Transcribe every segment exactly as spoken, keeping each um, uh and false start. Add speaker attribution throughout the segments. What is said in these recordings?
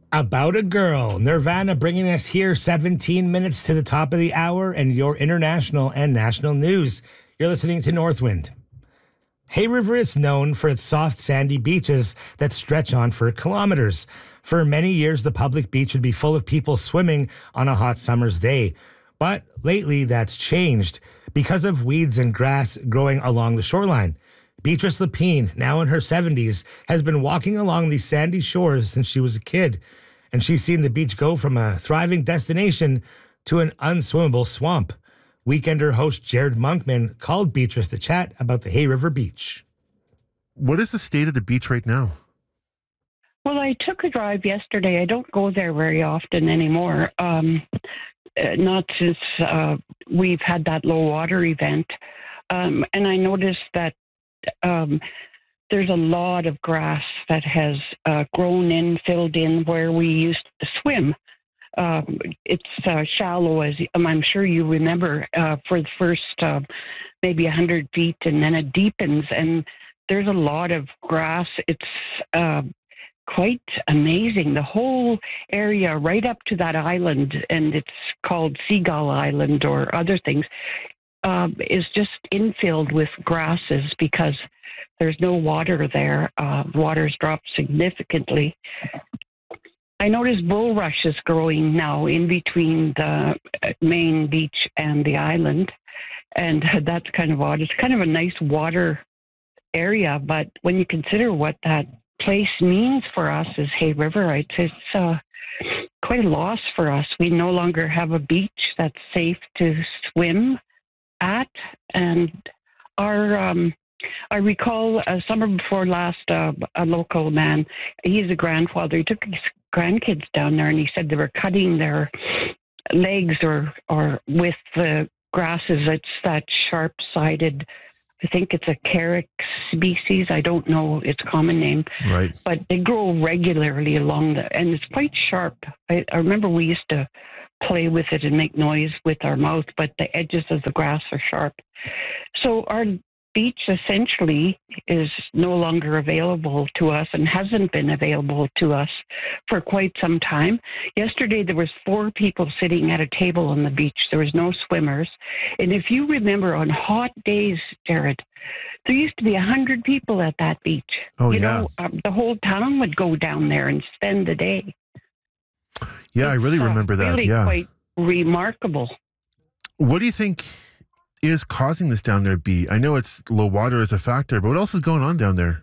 Speaker 1: About a Girl. Nirvana bringing us here seventeen minutes to the top of the hour and your international and national news. You're listening to Northwind. Hay River is known for its soft, sandy beaches that stretch on for kilometers. For many years, the public beach would be full of people swimming on a hot summer's day. But lately, that's changed because of weeds and grass growing along the shoreline. Beatrice Lapine, now in her seventies, has been walking along these sandy shores since she was a kid, and she's seen the beach go from a thriving destination to an unswimmable swamp. Weekender host Jared Monkman called Beatrice to chat about the Hay River Beach.
Speaker 2: What is the state of the beach right now?
Speaker 3: Well, I took a drive yesterday. I don't go there very often anymore, um, uh, not since uh, we've had that low water event. Um, and I noticed that um, there's a lot of grass that has uh, grown in, filled in where we used to swim. Um, it's uh, shallow, as um, I'm sure you remember, uh, for the first uh, maybe one hundred feet, and then it deepens, and there's a lot of grass. It's uh, quite amazing. The whole area right up to that island, and it's called Seagull Island or other things, uh, is just infilled with grasses because there's no water there. Uh, water's dropped significantly. I noticed bulrush is growing now in between the main beach and the island, and that's kind of odd. It's kind of a nice water area, but when you consider what that place means for us as Hay River, it's, it's uh, quite a loss for us. We no longer have a beach that's safe to swim at, and our um, I recall uh, summer before last, uh, a local man, he's a grandfather, he took his grandkids down there, and he said they were cutting their legs or or with the grasses. It's that sharp-sided, I think it's a carex species. I don't know its common name.
Speaker 2: Right.
Speaker 3: But they grow regularly along the, and it's quite sharp. I, I remember we used to play with it and make noise with our mouth, but the edges of the grass are sharp. So our beach essentially is no longer available to us and hasn't been available to us for quite some time. Yesterday, there was four people sitting at a table on the beach. There was no swimmers. And if you remember, on hot days, Jared, there used to be a hundred people at that beach.
Speaker 2: Oh,
Speaker 3: you
Speaker 2: yeah.
Speaker 3: know, um, the whole town would go down there and spend the day.
Speaker 2: Yeah,
Speaker 3: it's,
Speaker 2: I really
Speaker 3: uh,
Speaker 2: remember that.
Speaker 3: Really
Speaker 2: yeah.
Speaker 3: quite remarkable.
Speaker 2: What do you think is causing this down there, B? I know it's low water as a factor, but what else is going on down there?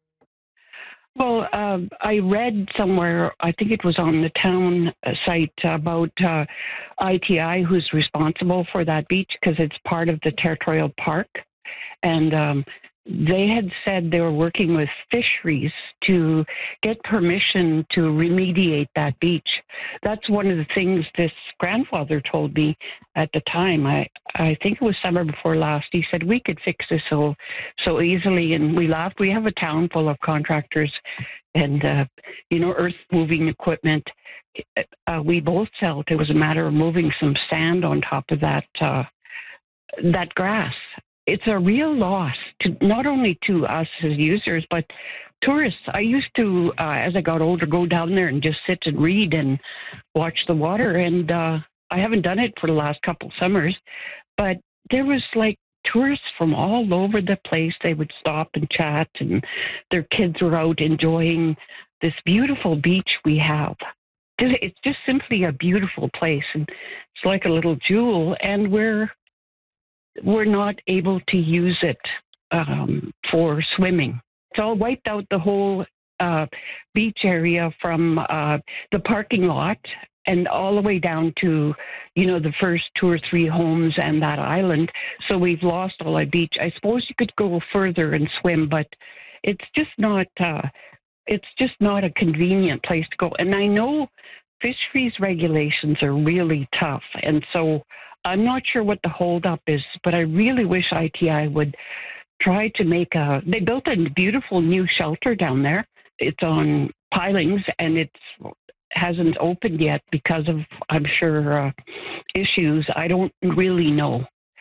Speaker 3: Well, uh, I read somewhere, I think it was on the town site, about uh, I T I, who's responsible for that beach because it's part of the territorial park. And um, they had said they were working with fisheries to get permission to remediate that beach. That's one of the things this grandfather told me at the time. I, I think it was summer before last. He said, we could fix this so, so easily. And we laughed. We have a town full of contractors and, uh, you know, earth moving equipment. Uh, we both felt it was a matter of moving some sand on top of that, uh, that grass. It's a real loss to not only to us as users, but tourists. I used to, uh, as I got older, go down there and just sit and read and watch the water. And uh, I haven't done it for the last couple summers, but there was like tourists from all over the place. They would stop and chat, and their kids were out enjoying this beautiful beach we have. It's just simply a beautiful place, and it's like a little jewel, and we're we're not able to use it um, for swimming. It's all wiped out the whole uh, beach area from uh, the parking lot and all the way down to, you know, the first two or three homes and that island. So we've lost all our beach. I suppose you could go further and swim, but it's just not, uh, it's just not a convenient place to go. And I know fisheries regulations are really tough. And so I'm not sure what the holdup is, but I really wish I T I would try to make a, they built a beautiful new shelter down there. It's on pilings and it's hasn't opened yet because of, I'm sure, uh, issues. I don't really know.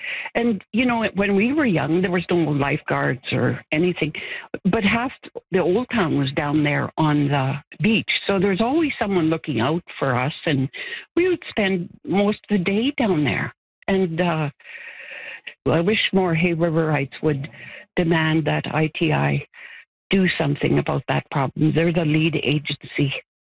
Speaker 3: And, you know, when we were young, there was no lifeguards or anything, but half the old town was down there on the beach. So there's always someone looking out for us, and we would spend most of the day down there. And uh, I wish more Hay Riverites would demand that I T I do something about that problem. They're the lead agency.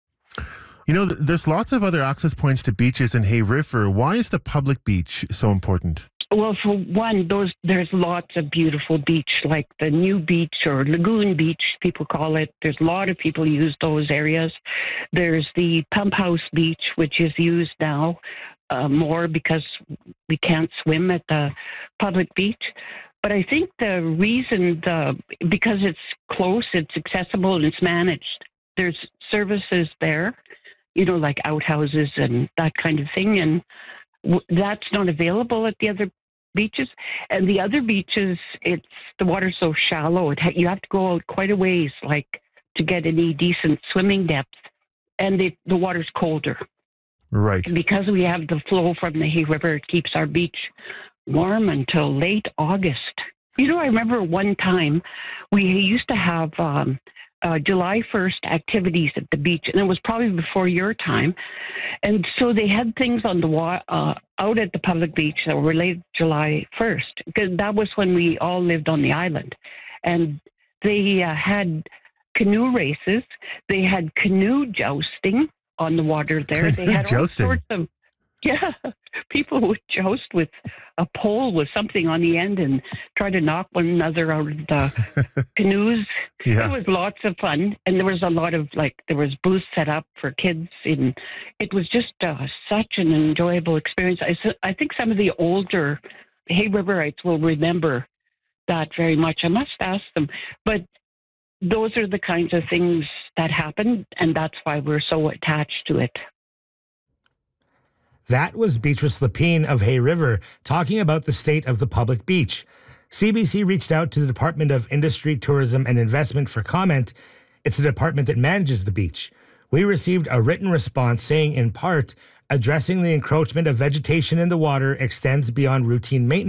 Speaker 2: You know, there's lots of other access points to beaches in Hay River. Why is the public beach so important?
Speaker 3: Well, for one, those there's lots of beautiful beach, like the New Beach or Lagoon Beach, people call it. There's a lot of people use those areas. There's the Pump House Beach, which is used now uh, more because we can't swim at the public beach. But I think the reason, the because it's close, it's accessible, and it's managed. There's services there, you know, like outhouses and that kind of thing. And w- that's not available at the other beaches. And the other beaches, it's the water's so shallow. It ha- you have to go out quite a ways, like to get any decent swimming depth. And it, the water's colder.
Speaker 2: Right.
Speaker 3: And because we have the flow from the Hay River, it keeps our beach warm until late August. You know, I remember one time we used to have um, uh, July first activities at the beach, and it was probably before your time. And so they had things on the wa- uh, out at the public beach that were related to July first, because that was when we all lived on the island. And they uh, had canoe races. They had canoe jousting on the water there. They had all
Speaker 2: Jousting.
Speaker 3: sorts of, yeah, people would joust with a pole with something on the end and try to knock one another out of the canoes.
Speaker 2: Yeah.
Speaker 3: It was lots of fun. And there was a lot of, like, there was booths set up for kids. And it was just uh, such an enjoyable experience. I, s- I think some of the older Hay Riverites will remember that very much. I must ask them. But those are the kinds of things that happen, and that's why we're so attached to it.
Speaker 1: That was Beatrice Lapine of Hay River talking about the state of the public beach. C B C reached out to the Department of Industry, Tourism and Investment for comment. It's the department that manages the beach. We received a written response saying, in part, addressing the encroachment of vegetation in the water extends beyond routine maintenance.